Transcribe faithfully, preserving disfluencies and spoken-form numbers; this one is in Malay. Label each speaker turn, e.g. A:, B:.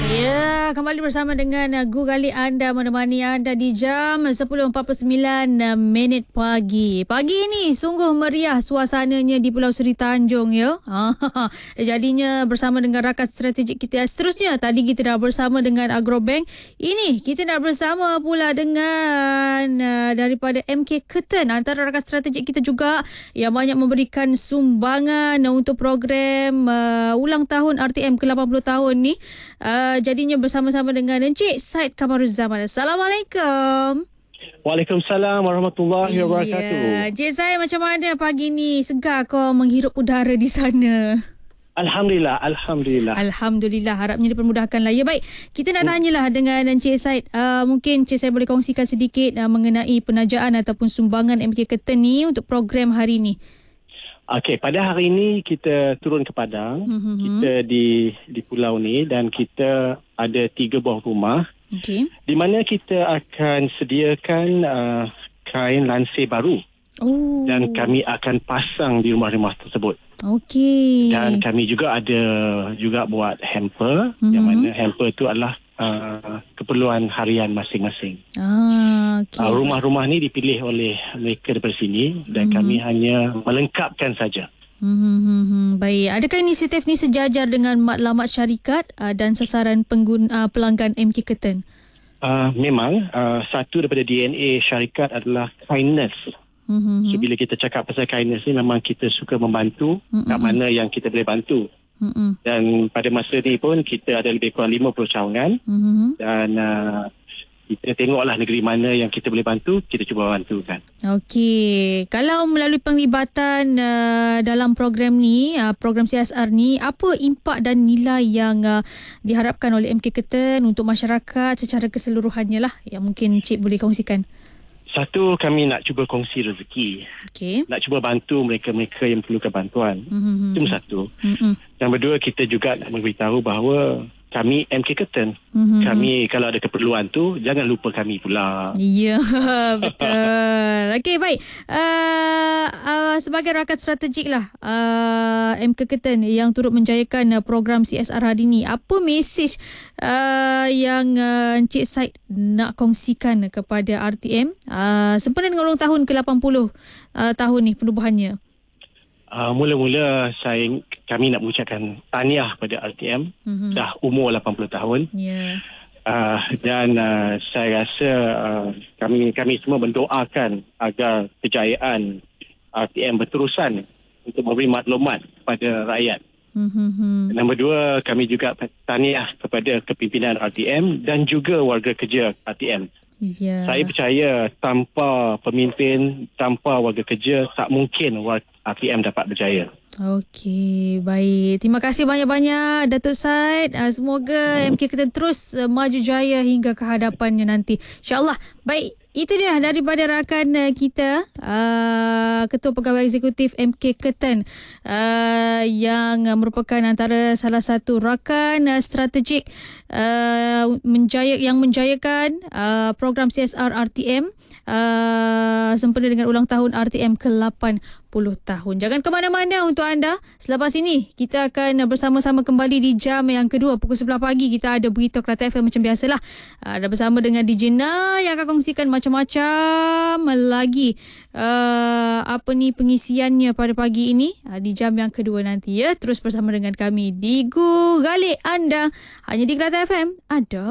A: Ya, kembali bersama dengan uh, Gu Gali anda, menemani anda di jam sepuluh empat puluh sembilan uh, minit pagi. Pagi ini sungguh meriah suasananya di Pulau Seri Tanjung ya. Jadinya bersama dengan rakan strategik kita seterusnya. Tadi kita dah bersama dengan Agrobank. Ini kita nak bersama pula dengan uh, daripada M K Ketan, antara rakan strategik kita juga yang banyak memberikan sumbangan uh, untuk program uh, ulang tahun R T M ke lapan puluh tahun ni. Uh, jadinya bersama-sama dengan Encik Said Kamaruzzaman. Assalamualaikum.
B: Waalaikumsalam warahmatullahi wabarakatuh.
A: Ya, Encik Said, macam mana pagi ni? Segar kau menghirup udara di sana?
B: Alhamdulillah, Alhamdulillah.
A: Alhamdulillah, harapnya dipermudahkan lah. Ya, baik, kita nak tanyalah dengan Encik Said. Uh, mungkin Encik Said boleh kongsikan sedikit uh, mengenai penajaan ataupun sumbangan M K Ketan ni untuk program hari ni.
B: Okey, pada hari ini kita turun ke Padang. Mm-hmm. Kita di di pulau ni dan kita ada tiga buah rumah.
A: Okey.
B: Di mana kita akan sediakan uh, kain lansir baru.
A: Oh.
B: Dan kami akan pasang di rumah-rumah tersebut.
A: Okey.
B: Dan kami juga ada juga buat hamper, mm-hmm. yang mana hamper itu adalah uh, keperluan harian masing-masing.
A: Ah, okay.
B: Uh, rumah-rumah ni dipilih oleh mereka daripada sini dan hmm. kami hanya melengkapkan saja.
A: Hmm, hmm, hmm. Baik, adakah inisiatif ni sejajar dengan matlamat syarikat uh, dan sasaran pengguna uh, pelanggan M K Ketan?
B: Uh, memang uh, satu daripada D N A syarikat adalah kindness. Hmm, hmm. So bila kita cakap pasal kindness ni, memang kita suka membantu hmm, kat mana yang kita boleh bantu. Hmm. Dan pada masa ni pun kita ada lebih kurang lima puluh cawangan. Hmm. Dan uh, kita tengoklah negeri mana yang kita boleh bantu, kita cuba bantukan.
A: Okey. Kalau melalui penglibatan uh, dalam program ni, uh, program C S R ni, apa impak dan nilai yang uh, diharapkan oleh M K Ketan untuk masyarakat secara keseluruhannya lah, yang mungkin Cik boleh kongsikan?
B: Satu, kami nak cuba kongsi rezeki.
A: Okey.
B: Nak cuba bantu mereka-mereka yang perlukan bantuan. Mm-hmm. Itu satu. Mm-hmm. Yang kedua, kita juga nak memberitahu bahawa kami M K Ketan. Mm-hmm. Kami kalau ada keperluan tu, jangan lupa kami pula.
A: Ya, betul. Okey, baik. Uh, uh, sebagai rakan strategik lah uh, M K Ketan yang turut menjayakan uh, program C S R hari ni, apa mesej uh, yang uh, Encik Said nak kongsikan kepada R T M uh, sempena dengan ulang tahun ke lapan puluh uh, tahun ni penubuhannya?
B: Uh, mula-mula saya kami nak mengucapkan tahniah pada R T M, mm-hmm. dah umur lapan puluh tahun.
A: Yeah.
B: Uh, dan uh, saya rasa uh, kami kami semua mendoakan agar kejayaan R T M berterusan untuk memberi maklumat kepada rakyat. Mm-hmm. Nombor dua, kami juga tahniah kepada kepimpinan R T M dan juga warga kerja R T M. Yeah. Saya percaya tanpa pemimpin, tanpa warga kerja, tak mungkin R T M dapat berjaya.
A: Okey, baik. Terima kasih banyak-banyak Datuk Said. Uh, semoga M K Ketan terus uh, maju jaya hingga ke hadapannya nanti, InsyaAllah. Baik, itu dia daripada rakan uh, kita, uh, Ketua Pegawai Eksekutif M K Ketan, uh, yang uh, merupakan antara salah satu rakan uh, strategik uh, menjaya, yang menjayakan uh, program C S R R T M uh, sempena dengan ulang tahun R T M ke lapan puluh tahun. Jangan ke mana-mana untuk anda. Selepas ini kita akan bersama-sama kembali di jam yang kedua pukul sebelas pagi. Kita ada Berita Kelate F M macam biasalah. Ada bersama dengan D J Na yang akan kongsikan macam-macam lagi uh, apa ni pengisiannya pada pagi ini uh, di jam yang kedua nanti ya. Terus bersama dengan kami di Gu Gali anda hanya di Kelate F M. Ada